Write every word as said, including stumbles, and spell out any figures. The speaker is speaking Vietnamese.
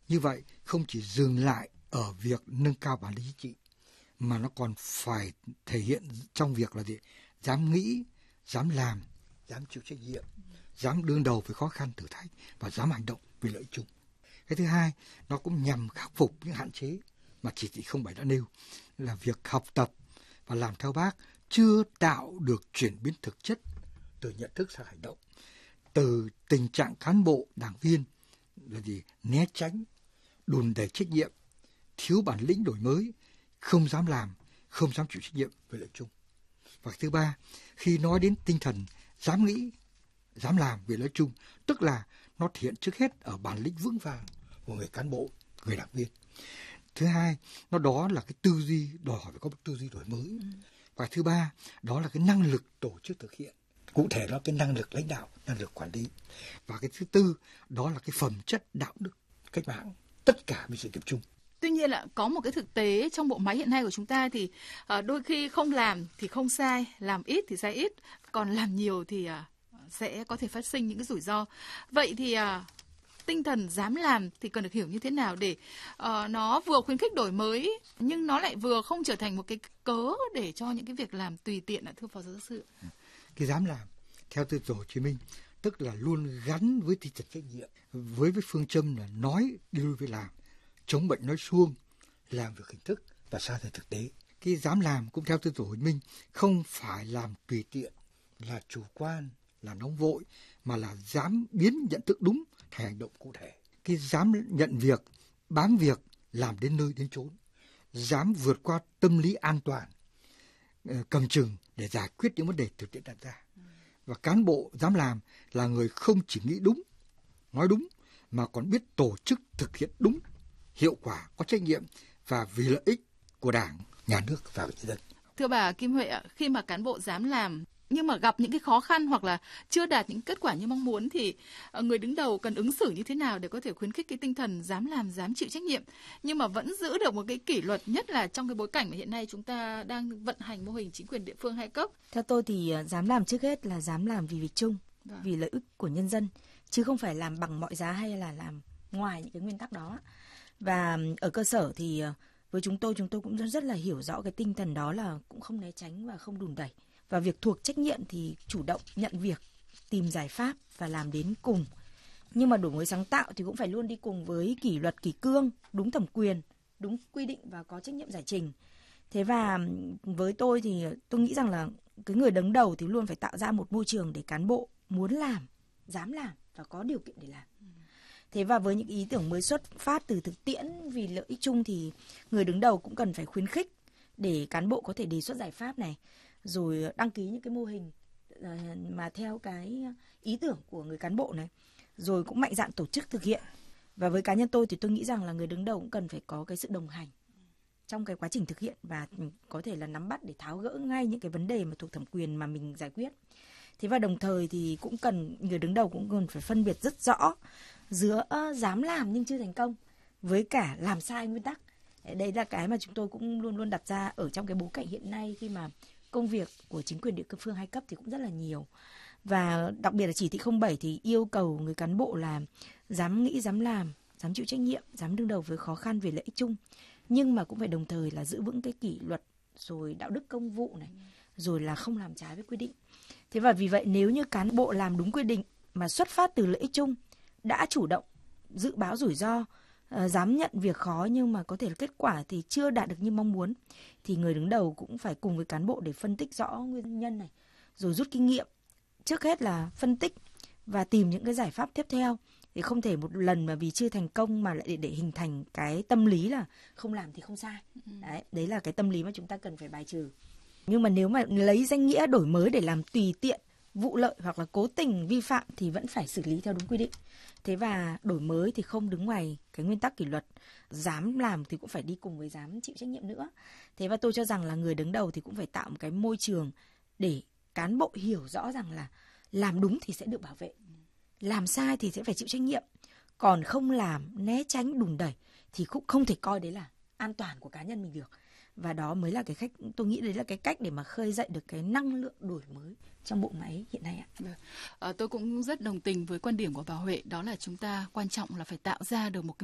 Như vậy không chỉ dừng lại ở việc nâng cao bản lĩnh chính trị, mà nó còn phải thể hiện trong việc là gì? Dám nghĩ, dám làm, dám chịu trách nhiệm, dám đương đầu với khó khăn thử thách và dám hành động vì lợi ích chung. Cái thứ hai, nó cũng nhằm khắc phục những hạn chế mà chỉ thị không bảy đã nêu, là việc học tập và làm theo Bác chưa tạo được chuyển biến thực chất từ nhận thức sang hành động, từ tình trạng cán bộ đảng viên là gì? Né tránh, đùn đẩy trách nhiệm, thiếu bản lĩnh đổi mới, không dám làm, không dám chịu trách nhiệm về lợi chung. Và thứ ba, khi nói đến tinh thần dám nghĩ, dám làm về lợi chung, tức là nó thể hiện trước hết ở bản lĩnh vững vàng của người cán bộ, người đảng viên. Thứ hai, nó đó là cái tư duy, đòi hỏi phải có một tư duy đổi mới. Ừ. Và thứ ba, đó là cái năng lực tổ chức thực hiện. Cụ thể đó cái năng lực lãnh đạo, năng lực quản lý. Và cái thứ tư, đó là cái phẩm chất đạo đức cách mạng, tất cả vì sự nghiệp chung. Tuy nhiên là có một cái thực tế trong bộ máy hiện nay của chúng ta thì uh, đôi khi không làm thì không sai, làm ít thì sai ít, còn làm nhiều thì uh, sẽ có thể phát sinh những cái rủi ro. Vậy thì uh, tinh thần dám làm thì cần được hiểu như thế nào để uh, nó vừa khuyến khích đổi mới nhưng nó lại vừa không trở thành một cái cớ để cho những cái việc làm tùy tiện ạ, thưa Phó Giáo sư? Cái dám làm theo tư tưởng Hồ Chí Minh tức là luôn gắn với tinh thần trách nhiệm, với với phương châm là nói đi đôi với làm, chống bệnh nói suông, làm việc hình thức và xa rời thực tế. Cái dám làm cũng theo tư tưởng Hồ Chí Minh không phải làm tùy tiện, là chủ quan, là nóng vội, mà là dám biến nhận thức đúng thành hành động cụ thể. Cái dám nhận việc, bám việc, làm đến nơi đến chốn, dám vượt qua tâm lý an toàn, cầm chừng để giải quyết những vấn đề thực tiễn đặt ra. Và cán bộ dám làm là người không chỉ nghĩ đúng, nói đúng, mà còn biết tổ chức thực hiện đúng, hiệu quả, có trách nhiệm và vì lợi ích của Đảng, Nhà nước và nhân dân. Thưa bà Kim Huệ ạ, khi mà cán bộ dám làm nhưng mà gặp những cái khó khăn hoặc là chưa đạt những kết quả như mong muốn thì người đứng đầu cần ứng xử như thế nào để có thể khuyến khích cái tinh thần dám làm, dám chịu trách nhiệm nhưng mà vẫn giữ được một cái kỷ luật, nhất là trong cái bối cảnh mà hiện nay chúng ta đang vận hành mô hình chính quyền địa phương hai cấp? Theo tôi thì dám làm trước hết là dám làm vì việc chung, à. vì lợi ích của nhân dân, chứ không phải làm bằng mọi giá hay là làm ngoài những cái nguyên tắc đó. Và ở cơ sở thì với chúng tôi, chúng tôi cũng rất, rất là hiểu rõ cái tinh thần đó là cũng không né tránh và không đùn đẩy. Và việc thuộc trách nhiệm thì chủ động nhận việc, tìm giải pháp và làm đến cùng. Nhưng mà đổi mới sáng tạo thì cũng phải luôn đi cùng với kỷ luật kỷ cương, đúng thẩm quyền, đúng quy định và có trách nhiệm giải trình. Thế và với tôi thì tôi nghĩ rằng là cái người đứng đầu thì luôn phải tạo ra một môi trường để cán bộ muốn làm, dám làm và có điều kiện để làm. Thế và với những ý tưởng mới xuất phát từ thực tiễn vì lợi ích chung thì người đứng đầu cũng cần phải khuyến khích để cán bộ có thể đề xuất giải pháp này, rồi đăng ký những cái mô hình mà theo cái ý tưởng của người cán bộ này, rồi cũng mạnh dạn tổ chức thực hiện. Và với cá nhân tôi thì tôi nghĩ rằng là người đứng đầu cũng cần phải có cái sự đồng hành trong cái quá trình thực hiện và có thể là nắm bắt để tháo gỡ ngay những cái vấn đề mà thuộc thẩm quyền mà mình giải quyết. Thế và đồng thời thì cũng cần, người đứng đầu cũng cần phải phân biệt rất rõ giữa dám làm nhưng chưa thành công với cả làm sai nguyên tắc. Đấy là cái mà chúng tôi cũng luôn luôn đặt ra ở trong cái bối cảnh hiện nay, khi mà công việc của chính quyền địa phương hai cấp thì cũng rất là nhiều. Và đặc biệt là chỉ thị không bảy thì yêu cầu người cán bộ là dám nghĩ, dám làm, dám chịu trách nhiệm, dám đương đầu với khó khăn vì lợi ích chung. Nhưng mà cũng phải đồng thời là giữ vững cái kỷ luật, rồi đạo đức công vụ này, rồi là không làm trái với quy định. Thế và vì vậy nếu như cán bộ làm đúng quy định mà xuất phát từ lợi ích chung, đã chủ động dự báo rủi ro, Uh, dám nhận việc khó nhưng mà có thể là kết quả thì chưa đạt được như mong muốn, thì người đứng đầu cũng phải cùng với cán bộ để phân tích rõ nguyên nhân này, rồi rút kinh nghiệm. Trước hết là phân tích và tìm những cái giải pháp tiếp theo, thì không thể một lần mà vì chưa thành công mà lại để, để hình thành cái tâm lý là không làm thì không sai. Đấy, đấy là cái tâm lý mà chúng ta cần phải bài trừ. Nhưng mà nếu mà lấy danh nghĩa đổi mới để làm tùy tiện, vụ lợi hoặc là cố tình vi phạm thì vẫn phải xử lý theo đúng quy định. Thế và đổi mới thì không đứng ngoài cái nguyên tắc kỷ luật, dám làm thì cũng phải đi cùng với dám chịu trách nhiệm nữa. Thế và tôi cho rằng là người đứng đầu thì cũng phải tạo một cái môi trường để cán bộ hiểu rõ rằng là làm đúng thì sẽ được bảo vệ, làm sai thì sẽ phải chịu trách nhiệm, còn không làm, né tránh, đùn đẩy thì cũng không thể coi đấy là an toàn của cá nhân mình được. Và đó mới là cái cách, tôi nghĩ đấy là cái cách để mà khơi dậy được cái năng lượng đổi mới trong bộ máy hiện nay ạ. À, tôi cũng rất đồng tình với quan điểm của bà Huệ, đó là chúng ta quan trọng là phải tạo ra được một cái